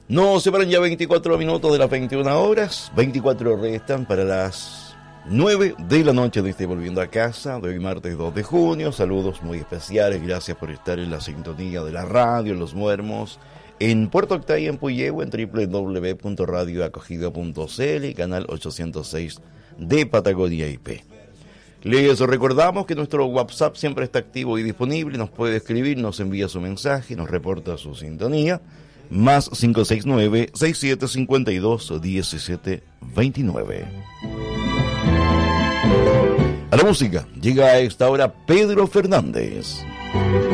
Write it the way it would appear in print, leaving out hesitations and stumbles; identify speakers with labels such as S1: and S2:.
S1: Nos separan ya 24 minutos de las 21 horas. 24 restan para las 9 de la noche de este Volviendo a Casa, de hoy martes 2 de junio. Saludos muy especiales, gracias por estar en la sintonía de la radio, en Los Muermos, en Puerto Octay, en Puyehue, en www.radioacogida.cl y canal 806 de Patagonia IP. Les recordamos que nuestro WhatsApp siempre está activo y disponible. Nos puede escribir, nos envía su mensaje, nos reporta su sintonía. Más 569-6752-1729. A la música llega a esta hora Pedro Fernández.